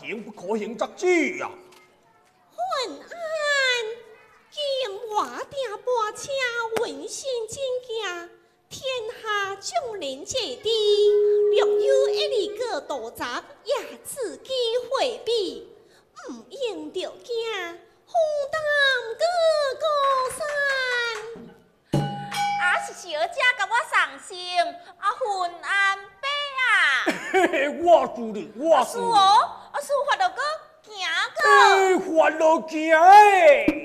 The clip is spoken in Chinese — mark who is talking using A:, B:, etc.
A: 行不可行则止啊！
B: 混安，今我定拨车闻讯进驾，天下众人皆知，若有一二个盗贼，也自己回避，唔应着惊，负担个山。
C: 是小姐甲我送信，混安伯啊！
A: 嘿嘿，我知你，我知你。
C: 是哦，事发就搁行个。
A: 发落行诶！